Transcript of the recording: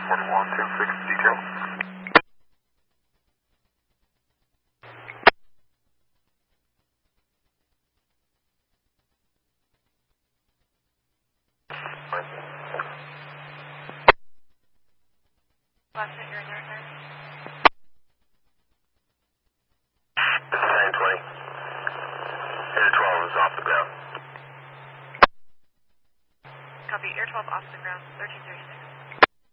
4126 detail. Last hit, you're in there, sir. This is 920. Air 12 is off the ground. Copy, Air 12 off the ground, 1336.